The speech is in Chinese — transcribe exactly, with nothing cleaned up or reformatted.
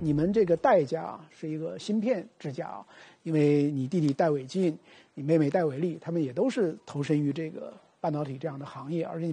你们这个戴家啊是一个芯片之家啊，因为你弟弟戴伟进，你妹妹戴伟丽，他们也都是投身于这个半导体这样的行业，而且。